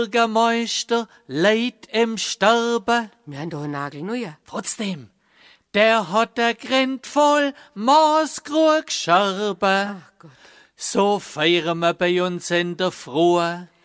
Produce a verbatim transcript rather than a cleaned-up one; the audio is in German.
Bürgermeister leid im Sterben. Wir haben doch einen Nagel neu. Trotzdem, der hat der Grind voll maßgrug Scherben. Ach Gott. So feiern wir bei uns in der Früh.